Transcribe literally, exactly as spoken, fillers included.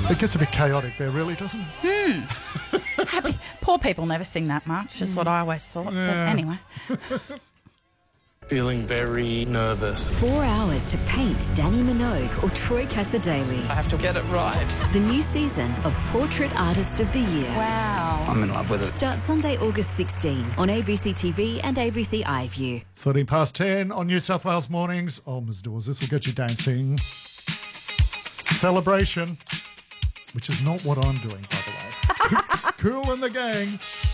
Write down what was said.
It gets a bit chaotic there, really, doesn't it? Hmm. Happy. Poor people never sing that much, is what I always thought. Yeah. But anyway. Feeling very nervous. Four hours to paint Danny Minogue or Troy Cassar-Daley. I have to get it right. The new season of Portrait Artist of the Year. Wow. I'm in love with it. Starts Sunday, August sixteenth on A B C T V and A B C iView. thirteen past ten on New South Wales mornings. Oh, Miz Dawes, this will get you dancing. Celebration, which is not what I'm doing, by the way. Cool in the gang.